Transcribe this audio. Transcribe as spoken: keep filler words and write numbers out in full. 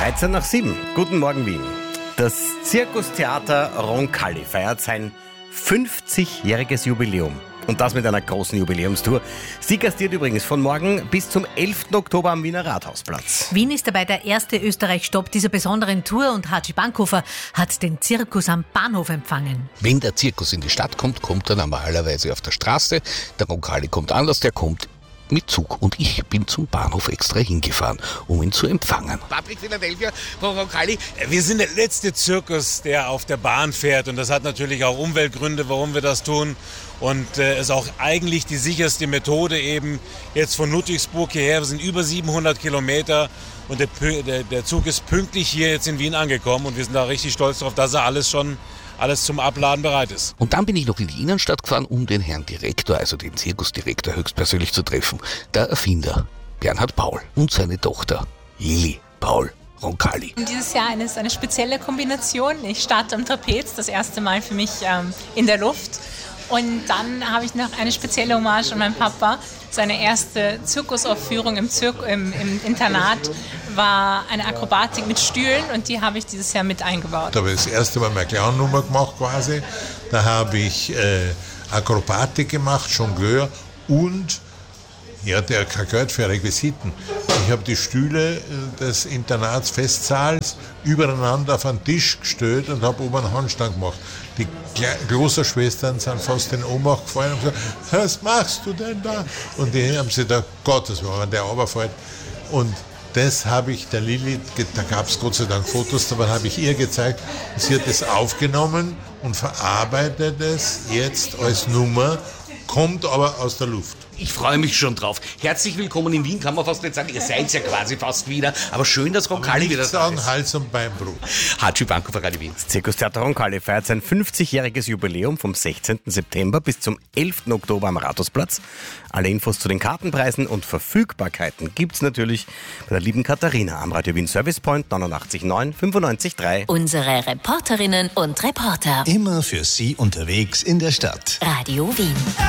dreizehn nach sieben. Guten Morgen, Wien. Das Zirkustheater Roncalli feiert sein fünfzigjähriges Jubiläum. Und das mit einer großen Jubiläumstour. Sie gastiert übrigens von morgen bis zum elften Oktober am Wiener Rathausplatz. Wien ist dabei der erste Österreich-Stopp dieser besonderen Tour und Hatschi Bankhofer hat den Zirkus am Bahnhof empfangen. Wenn der Zirkus in die Stadt kommt, kommt er normalerweise auf der Straße. Der Roncalli kommt anders, der kommt mit Zug. Und ich bin zum Bahnhof extra hingefahren, um ihn zu empfangen. Public Philadelphia, Frau Roncalli, wir sind der letzte Zirkus, der auf der Bahn fährt. Und das hat natürlich auch Umweltgründe, warum wir das tun. Und es äh, ist auch eigentlich die sicherste Methode eben jetzt von Ludwigsburg hierher. Wir sind über siebenhundert Kilometer und der, der, der Zug ist pünktlich hier jetzt in Wien angekommen. Und wir sind da richtig stolz darauf, dass er alles schon alles zum Abladen bereit ist. Und dann bin ich noch in die Innenstadt gefahren, um den Herrn Direktor, also den Zirkusdirektor, höchstpersönlich zu treffen. Der Erfinder, Bernhard Paul, und seine Tochter, Lili Paul Roncalli. Dieses Jahr ist eine spezielle Kombination. Ich starte am Trapez, das erste Mal für mich ähm, in der Luft. Und dann habe ich noch eine spezielle Hommage an meinen Papa. Seine erste Zirkusaufführung im, Zirk- im, im Internat war eine Akrobatik mit Stühlen und die habe ich dieses Jahr mit eingebaut. Da habe ich das erste Mal meine Clown-Nummer gemacht quasi. Da habe ich äh, Akrobatik gemacht, Jongleur und ich hatte ja kein Geld für Requisiten. Ich habe die Stühle des Internatsfestsaals übereinander auf einen Tisch gestellt und habe oben einen Handstand gemacht. Die Klosterschwestern sind fast in Ohnmacht gefallen und gesagt, was machst du denn da? Und die haben sich gedacht, Gottes Willen, wenn der runterfällt. Und das habe ich der Lili, da gab es Gott sei Dank Fotos, dabei habe ich ihr gezeigt. Sie hat es aufgenommen und verarbeitet es jetzt als Nummer, kommt aber aus der Luft. Ich freue mich schon drauf. Herzlich willkommen in Wien, kann man fast nicht sagen. Ihr seid ja quasi fast wieder. Aber schön, dass Roncalli wieder da ist. Hals- und Beinbruch. Hatschi Bankhofer, Radio Wien. Das Zirkustheater Roncalli feiert sein fünfzigjähriges Jubiläum vom sechzehnten September bis zum elften Oktober am Rathausplatz. Alle Infos zu den Kartenpreisen und Verfügbarkeiten gibt's natürlich bei der lieben Katharina am Radio Wien Service Point neunundachtzig neun fünfundneunzig drei. Unsere Reporterinnen und Reporter. Immer für Sie unterwegs in der Stadt. Radio Wien.